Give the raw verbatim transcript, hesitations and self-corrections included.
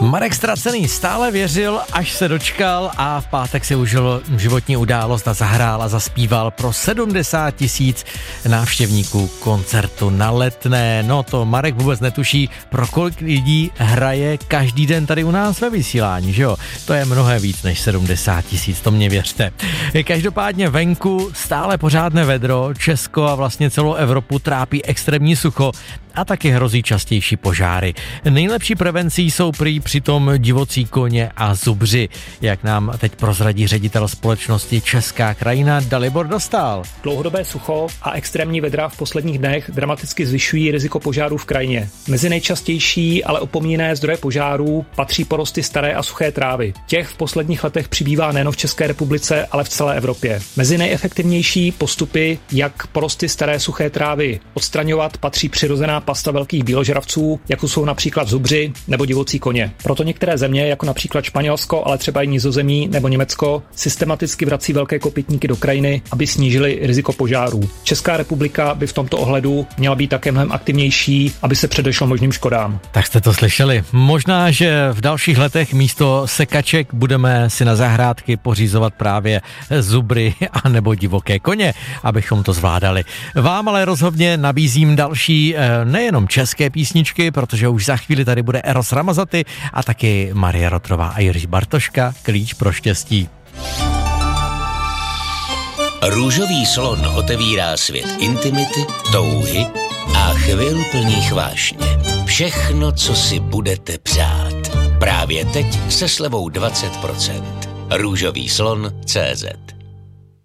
Marek Ztracený stále věřil, až se dočkal a v pátek si užil životní událost a zahrál a zaspíval pro sedmdesát tisíc návštěvníků koncertu na Letné. No to Marek vůbec netuší, pro kolik lidí hraje každý den tady u nás ve vysílání, že jo? To je mnohem víc než sedmdesát tisíc, to mě věřte. Každopádně venku stále pořádné vedro, Česko a vlastně celou Evropu trápí extrémní sucho a taky hrozí častější požáry. Nejlepší prevencí jsou prý přitom divocí koně a zubři, jak nám teď prozradí ředitel společnosti Česká krajina Dalibor Dostál. Dlouhodobé sucho a extrémní vedra v posledních dnech dramaticky zvyšují riziko požárů v krajině. Mezi nejčastější, ale opomíjené zdroje požárů patří porosty staré a suché trávy. Těch v posledních letech přibývá nejen v České republice, ale v celé Evropě. Mezi nejefektivnější postupy, jak porosty staré suché trávy odstraňovat, patří přirozená pasta velkých bíložravců, jako jsou například zubři nebo divocí koně. Proto některé země, jako například Španělsko, ale třeba i Nizozemí nebo Německo, systematicky vrací velké kopytníky do krajiny, aby snížili riziko požárů. Česká republika by v tomto ohledu měla být také mnohem aktivnější, aby se předešlo možným škodám. Tak jste to slyšeli. Možná, že v dalších letech místo sekaček budeme si na zahrádky pořizovat právě zubry a nebo divoké koně, abychom to zvládali. Vám ale rozhodně nabízím další nejenom české písničky, protože už za chvíli tady bude Eros Ramazzotti a taky Marie Rotrová a Jiří Bartoška, Klíč pro štěstí. Růžový slon otevírá svět intimity, touhy a chvil plných vášně. Všechno, co si budete přát. Právě teď se slevou dvacet procent. Růžový slon tečka cé zet